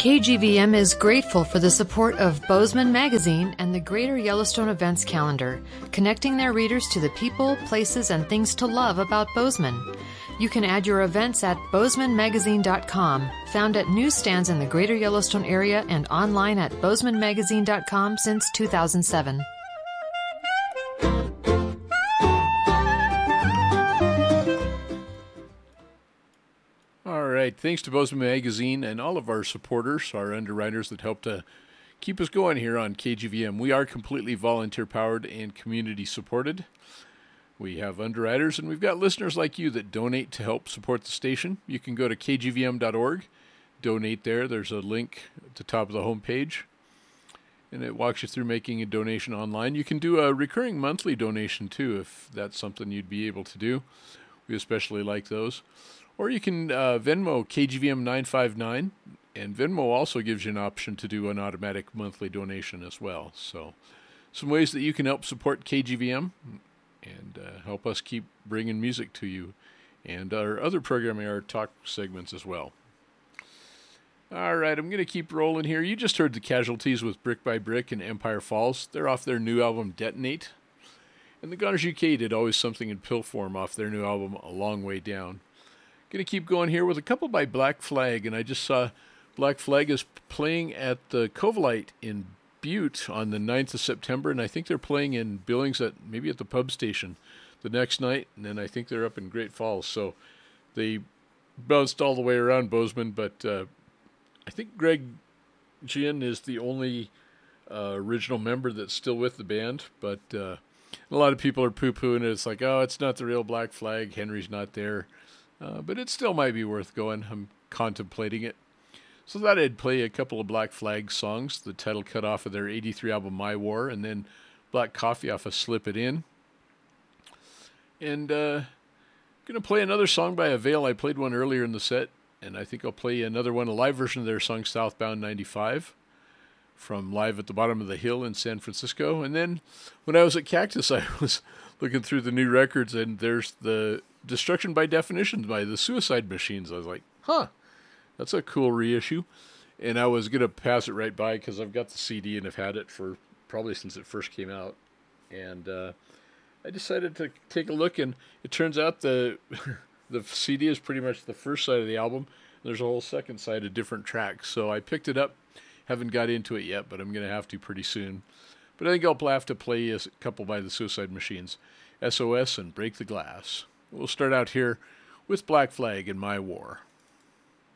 KGVM is grateful for the support of Bozeman Magazine and the Greater Yellowstone Events Calendar, connecting their readers to the people, places, and things to love about Bozeman. You can add your events at bozemanmagazine.com, found at newsstands in the Greater Yellowstone area and online at bozemanmagazine.com since 2007. All right, thanks to Bozeman Magazine and all of our supporters, our underwriters that help to keep us going here on KGVM. We are completely volunteer-powered and community-supported. We have underwriters, and we've got listeners like you that donate to help support the station. You can go to kgvm.org, donate there. There's a link at the top of the homepage, and it walks you through making a donation online. You can do a recurring monthly donation, too, if that's something you'd be able to do. We especially like those. Or you can Venmo KGVM959, and Venmo also gives you an option to do an automatic monthly donation as well. So some ways that you can help support KGVM and help us keep bringing music to you. And our other programming, our talk segments as well. All right, I'm going to keep rolling here. You just heard the Casualties with Brick by Brick and Empire Falls. They're off their new album, Detonate. And the Gunners UK did Always Something in Pill Form off their new album, A Long Way Down. Going to keep going here with a couple by Black Flag, and I just saw Black Flag is playing at the Covalite in Butte on the 9th of September, and I think they're playing in Billings maybe at the pub station the next night, and then I think they're up in Great Falls. So they bounced all the way around Bozeman, but I think Greg Ginn is the only original member that's still with the band, but a lot of people are poo-pooing it. It's like, oh, it's not the real Black Flag. Henry's not there. But it still might be worth going. I'm contemplating it. So I thought I'd play a couple of Black Flag songs. The title cut off of their 83 album, My War, and then Black Coffee off of Slip It In. And going to play another song by Avail. I played one earlier in the set, and I think I'll play another one, a live version of their song Southbound 95 from Live at the Bottom of the Hill in San Francisco. And then when I was at Cactus, I was looking through the new records, and there's the Destruction by Definition by the Suicide Machines. I was like, that's a cool reissue. And I was going to pass it right by because I've got the CD and have had it for probably since it first came out. And I decided to take a look, and it turns out the CD is pretty much the first side of the album. There's a whole second side of different tracks. So I picked it up. Haven't got into it yet, but I'm going to have to pretty soon. But I think I'll have to play a couple by the Suicide Machines, SOS and Break the Glass. We'll start out here with Black Flag and My War.